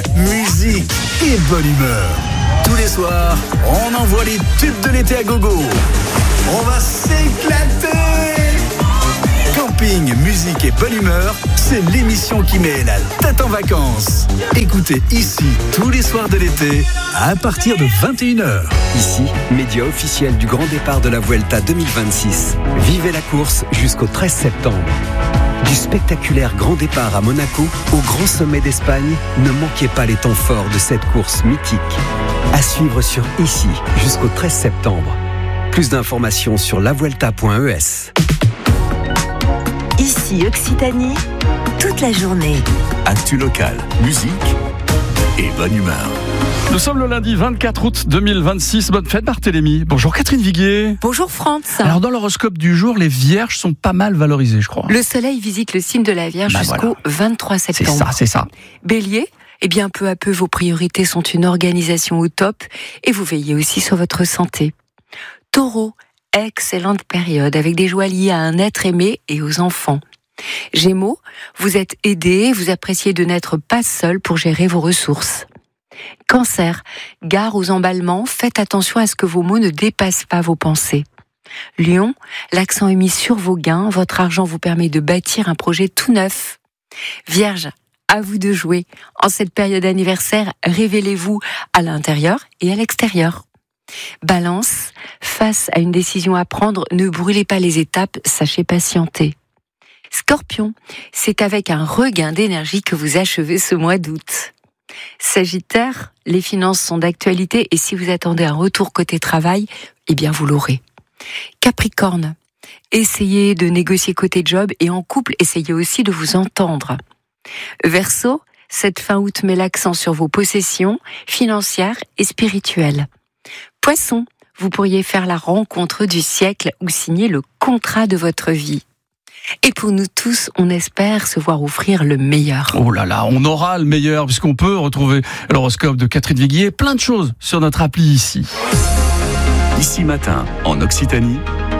musique et bonne humeur. Tous les soirs, on envoie les tubes de l'été à gogo. On va s'éclater. Camping, musique et bonne humeur, c'est l'émission qui met la tête en vacances. Écoutez ici tous les soirs de l'été à partir de 21h. Ici, média officiel du grand départ de la Vuelta 2026. Vivez la course jusqu'au 13 septembre. Du spectaculaire grand départ à Monaco au grand sommet d'Espagne, ne manquez pas les temps forts de cette course mythique. À suivre sur Ici jusqu'au 13 septembre. Plus d'informations sur lavuelta.es. Ici Occitanie, toute la journée. Actu local, musique et bonne humeur. Nous sommes le lundi 24 août 2026. Bonne fête Barthélémy. Bonjour Catherine Viguier. Bonjour Franz. Alors dans l'horoscope du jour, les vierges sont pas mal valorisées, je crois. Le soleil visite le signe de la Vierge jusqu'au 23 septembre. C'est ça. Bélier, peu à peu vos priorités sont une organisation au top et vous veillez aussi sur votre santé. Taureau, excellente période avec des joies liées à un être aimé et aux enfants. Gémeaux, vous êtes aidé, vous appréciez de n'être pas seul pour gérer vos ressources. Cancer, gare aux emballements, faites attention à ce que vos mots ne dépassent pas vos pensées. Lion, l'accent est mis sur vos gains, votre argent vous permet de bâtir un projet tout neuf. Vierge, à vous de jouer. En cette période anniversaire, révélez-vous à l'intérieur et à l'extérieur. Balance, face à une décision à prendre, ne brûlez pas les étapes, sachez patienter. Scorpion, c'est avec un regain d'énergie que vous achevez ce mois d'août. Sagittaire, les finances sont d'actualité et si vous attendez un retour côté travail, vous l'aurez. Capricorne, essayez de négocier côté job et en couple, essayez aussi de vous entendre. Verseau, cette fin août met l'accent sur vos possessions financières et spirituelles. Poisson, vous pourriez faire la rencontre du siècle ou signer le contrat de votre vie. Et pour nous tous, on espère se voir offrir le meilleur. Oh là là, on aura le meilleur puisqu'on peut retrouver l'horoscope de Catherine Viguier. Plein de choses sur notre appli ici. Ici matin, en Occitanie,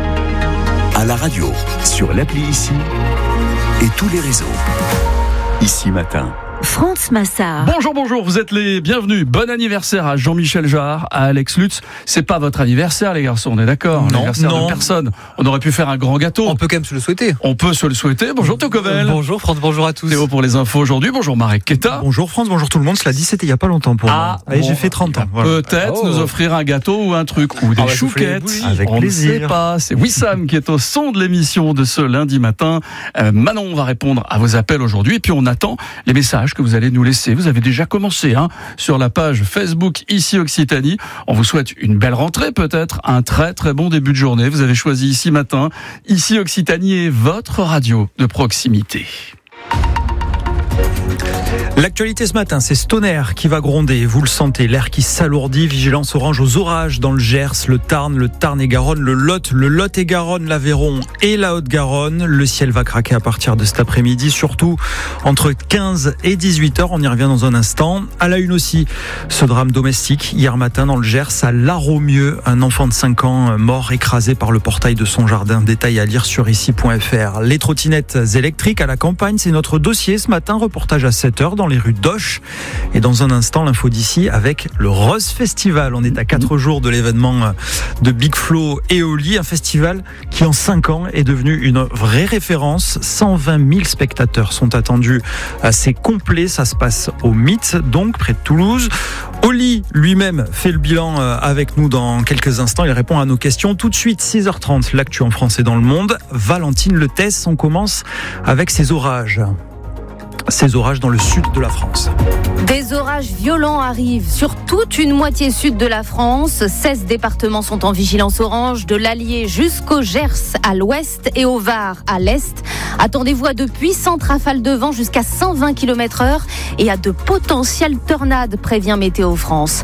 à la radio, sur l'appli Ici et tous les réseaux. Ici matin. Franz Massard. Bonjour, vous êtes les bienvenus. Bon anniversaire à Jean-Michel Jarre, à Alex Lutz. C'est pas votre anniversaire, les garçons, on est d'accord? Non. De personne. On aurait pu faire un grand gâteau. On peut quand même se le souhaiter. On peut se le souhaiter. Bonjour Théo Covel. Bonjour Franz, bonjour à tous. Théo pour les infos aujourd'hui. Bonjour Marek Keta. Bonjour France, bonjour tout le monde. Cela dit, c'était il n'y a pas longtemps pour moi. J'ai fait 30 ans. Voilà. Peut-être nous offrir un gâteau ou un truc. Ou des chouquettes. Avec on plaisir. ne sait pas. C'est Wissam qui est au son de l'émission de ce lundi matin. Manon va répondre à vos appels aujourd'hui. Et puis on attend les messages que vous allez nous laisser. Vous avez déjà commencé sur la page Facebook Ici Occitanie. On vous souhaite une belle rentrée peut-être, un très très bon début de journée. Vous avez choisi Ici matin. Ici Occitanie est votre radio de proximité. L'actualité ce matin, c'est ce tonnerre qui va gronder. Vous le sentez, l'air qui s'alourdit. Vigilance orange aux orages dans le Gers, le Tarn-et-Garonne, le Lot-et-Garonne, l'Aveyron et la Haute-Garonne. Le ciel va craquer à partir de cet après-midi, surtout entre 15 et 18h. On y revient dans un instant. À la une aussi, ce drame domestique. Hier matin dans le Gers, à Laraumieux, un enfant de 5 ans mort écrasé par le portail de son jardin. Détail à lire sur ici.fr. Les trottinettes électriques à la campagne, c'est notre dossier ce matin. Reportage à 7h dans les rues d'Auch. Et dans un instant, l'info d'ici avec le Rose Festival. On est à 4 jours de l'événement de Big Flo et Oli, un festival qui en 5 ans est devenu une vraie référence. 120 000 spectateurs sont attendus assez complets. Ça se passe au Mythe, donc près de Toulouse. Oli lui-même fait le bilan avec nous dans quelques instants. Il répond à nos questions. Tout de suite, 6h30, l'actu en France et dans le monde. Valentine Letès, on commence avec ces orages. Ces orages dans le sud de la France. Des orages violents arrivent sur toute une moitié sud de la France. 16 départements sont en vigilance orange, de l'Allier jusqu'au Gers à l'ouest et au Var à l'est. Attendez-vous à de puissantes rafales de vent jusqu'à 120 km/h et à de potentielles tornades, prévient Météo France.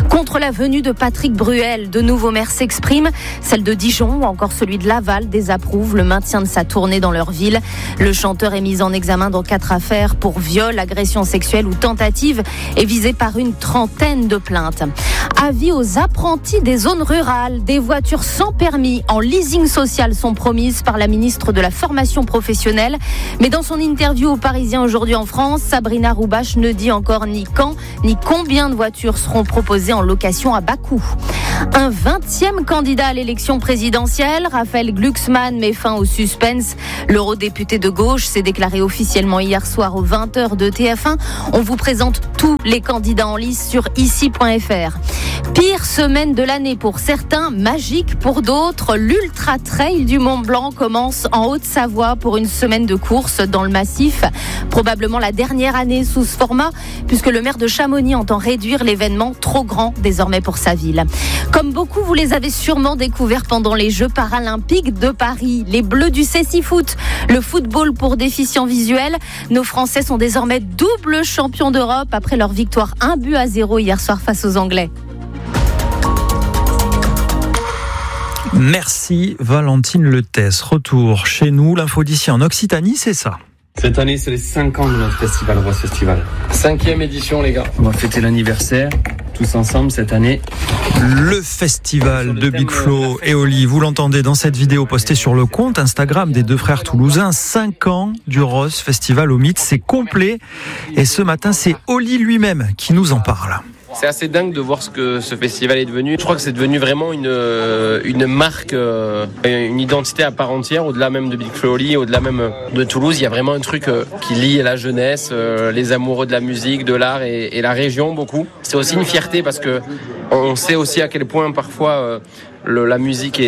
Contre la venue de Patrick Bruel, de nouveaux maires s'expriment. Celle de Dijon ou encore celui de Laval désapprouvent le maintien de sa tournée dans leur ville. Le chanteur est mis en examen dans 4 affaires pour viol, agression sexuelle ou tentative et visé par une trentaine de plaintes. Avis aux apprentis des zones rurales. Des voitures sans permis en leasing social sont promises par la ministre de la formation professionnelle. Mais dans son interview aux Parisiens aujourd'hui en France, Sabrina Roubache ne dit encore ni quand ni combien de voitures seront proposées en location à bas coût. Un 20e candidat à l'élection présidentielle, Raphaël Glucksmann, met fin au suspense. L'eurodéputé de gauche s'est déclaré officiellement hier soir aux 20h de TF1. On vous présente tous les candidats en lice sur ici.fr. Pire semaine de l'année pour certains, magique pour d'autres. L'Ultra Trail du Mont Blanc commence en Haute-Savoie pour une semaine de course dans le massif. Probablement la dernière année sous ce format, puisque le maire de Chamonix entend réduire l'événement trop grand désormais pour sa ville. Comme beaucoup, vous les avez sûrement découverts pendant les Jeux paralympiques de Paris. Les Bleus du Cécifoot, le football pour déficients visuels. Nos Français sont désormais double champions d'Europe après leur victoire 1-0 hier soir face aux Anglais. Merci Valentine Letès. Retour chez nous, l'info d'ici en Occitanie, c'est ça. Cette année, c'est les 5 ans de notre festival, Rose Festival. 5e édition, les gars. On va fêter l'anniversaire, tous ensemble, cette année. Le festival de Big Flo et Oli, vous l'entendez dans cette vidéo postée sur le compte Instagram des deux frères toulousains. 5 ans du Rose Festival au Mythe, c'est complet. Et ce matin, c'est Oli lui-même qui nous en parle. C'est assez dingue de voir ce que ce festival est devenu. Je crois que c'est devenu vraiment une marque, une identité à part entière, au-delà même de Big Flo et Oli, au-delà même de Toulouse. Il y a vraiment un truc qui lie la jeunesse, les amoureux de la musique, de l'art et la région beaucoup. C'est aussi une fierté parce que on sait aussi à quel point parfois la musique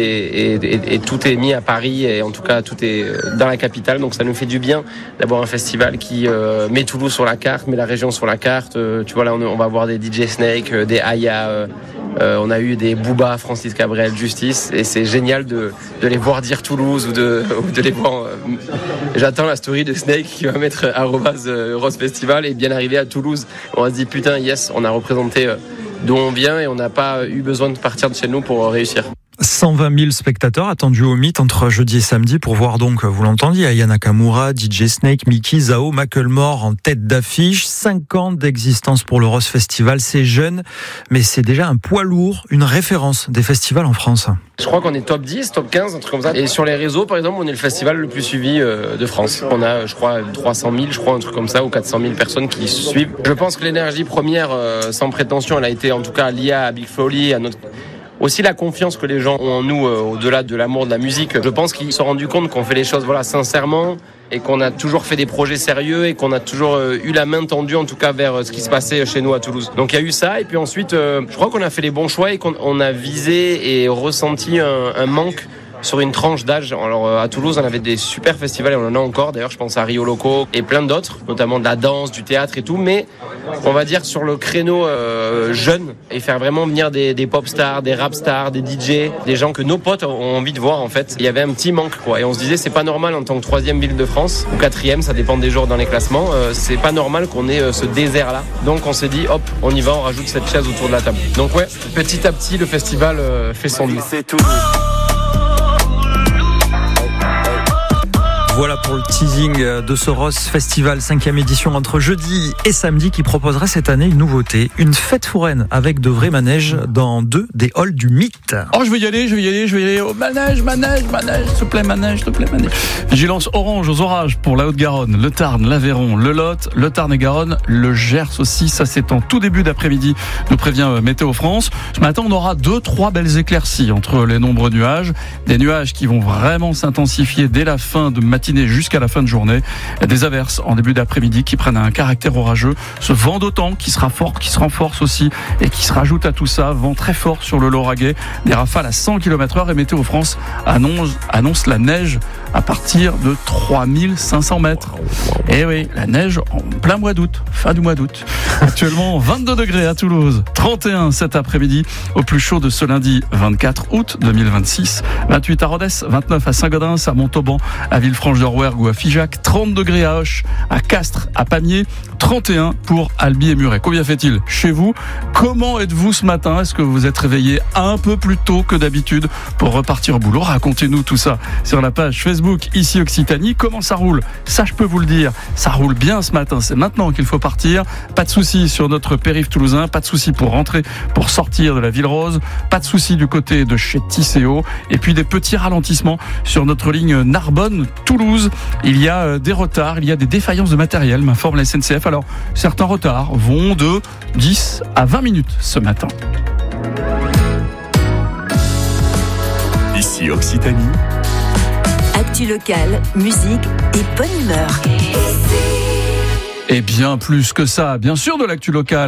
et tout est mis à Paris et en tout cas tout est dans la capitale, donc ça nous fait du bien d'avoir un festival qui met Toulouse sur la carte, met la région sur la carte. Tu vois là on va avoir des DJ Snake, des Aya, on a eu des Booba, Francis Cabrel, Justice et c'est génial de les voir dire Toulouse ou de les voir. J'attends la story de Snake qui va mettre @Rose Festival et bien arrivé à Toulouse. On va se dire putain yes, on a représenté d'où on vient et on n'a pas eu besoin de partir de chez nous pour réussir. 120 000 spectateurs attendus au Mythe entre jeudi et samedi pour voir donc, vous l'entendiez, Aya Nakamura, DJ Snake, Mickey, Zao, Macklemore en tête d'affiche. 5 ans d'existence pour le Rose Festival, c'est jeune, mais c'est déjà un poids lourd, une référence des festivals en France. Je crois qu'on est top 10, top 15, un truc comme ça. Et sur les réseaux, par exemple, on est le festival le plus suivi de France. On a, je crois, 300 000, je crois, un truc comme ça, ou 400 000 personnes qui suivent. Je pense que l'énergie première, sans prétention, elle a été en tout cas liée à Big Flo et Oli, à notre... Aussi la confiance que les gens ont en nous au-delà de l'amour de la musique. Je pense qu'ils se sont rendus compte qu'on fait les choses sincèrement et qu'on a toujours fait des projets sérieux et qu'on a toujours eu la main tendue en tout cas vers ce qui se passait chez nous à Toulouse. Donc il y a eu ça et puis ensuite je crois qu'on a fait les bons choix et qu'on a visé et ressenti un manque sur une tranche d'âge. Alors à Toulouse on avait des super festivals et on en a encore, d'ailleurs je pense à Rio Loco et plein d'autres, notamment de la danse, du théâtre et tout, mais on va dire sur le créneau jeune et faire vraiment venir des pop stars, des rap stars, des DJ, des gens que nos potes ont envie de voir en fait. Il y avait un petit manque quoi et on se disait c'est pas normal en tant que 3e ville de France ou 4e, ça dépend des jours dans les classements, c'est pas normal qu'on ait ce désert là. Donc on s'est dit hop, on y va, on rajoute cette chaise autour de la table. Donc ouais, petit à petit le festival fait son lit. C'est tout. Voilà pour le teasing de ce Rose Festival 5e édition entre jeudi et samedi qui proposerait cette année une nouveauté, une fête foraine avec de vrais manèges dans 2 des halls du Mythe. Oh, je vais y aller au manège, s'il te plaît, manège. Vigilance orange aux orages pour la Haute-Garonne, le Tarn, l'Aveyron, le Lot, le Tarn-et-Garonne, le Gers aussi. Ça, c'est en tout début d'après-midi, nous prévient Météo France. Ce matin, on aura 2-3 belles éclaircies entre les nombreux nuages. Des nuages qui vont vraiment s'intensifier dès la fin de matinée jusqu'à la fin de journée. Des averses en début d'après-midi qui prennent un caractère orageux. Ce vent d'automne qui sera fort, qui se renforce aussi et qui se rajoute à tout ça. Vent très fort sur le Lauragais. Des rafales à 100 km/h et Météo France annonce la neige à partir de 3500 mètres. Et oui, la neige en plein mois d'août, fin du mois d'août. Actuellement 22 degrés à Toulouse, 31 cet après-midi, au plus chaud de ce lundi 24 août 2026, 28 à Rodez, 29 à Saint-Gaudens, à Montauban, à Villefranche-de-Rouergue ou à Figeac, 30 degrés à Auch, à Castres, à Pamiers, 31 pour Albi et Muret. Combien fait-il chez vous? Comment êtes-vous ce matin? Est-ce que vous vous êtes réveillé un peu plus tôt que d'habitude pour repartir au boulot? Racontez-nous tout ça sur la page Facebook ici Occitanie. Comment ça roule? Ça, je peux vous le dire, ça roule bien ce matin. C'est maintenant qu'il faut partir. Pas de soucis sur notre périph' toulousain, pas de soucis pour rentrer, pour sortir de la Ville Rose, pas de soucis du côté de chez Tisséo, et puis des petits ralentissements sur notre ligne Narbonne-Toulouse. Il y a des retards, il y a des défaillances de matériel, m'informe la SNCF. Alors, certains retards vont de 10 à 20 minutes ce matin. Ici Occitanie. Actu locale, musique et bonne humeur. Et bien plus que ça, bien sûr de l'actu locale.